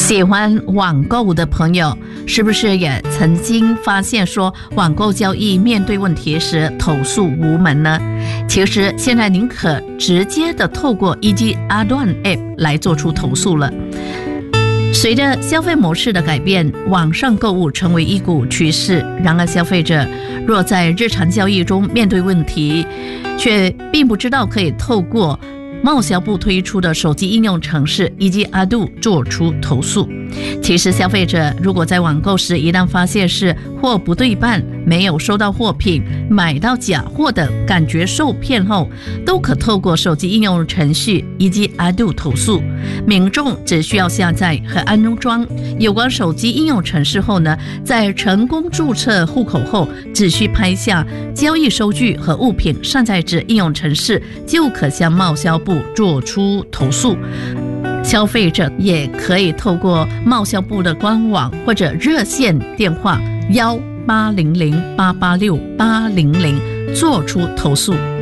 喜欢网购的朋友，是不是也曾经发现说网购交易面对问题时投诉无门呢？其实现在您可直接的透过 EG Ardwan App 来做出投诉了。随着消费模式的改变，网上购物成为一股趋势。然而消费者若在日常交易中面对问题，却并不知道可以透过贸销部推出的手机应用程式以及 Ado 做出投诉。其实消费者如果在网购时一旦发现是货不对半，没有收到货品，买到假货的感觉受骗后，都可透过手机应用程序以及 Ado 投诉。民众只需要下载和安装有关手机应用程式后呢，在成功注册户口后，只需拍下交易收据和物品上载至应用程式，就可向贸销部做出投诉。消费者也可以透过贸销部的官网或者热线电话1800886800做出投诉。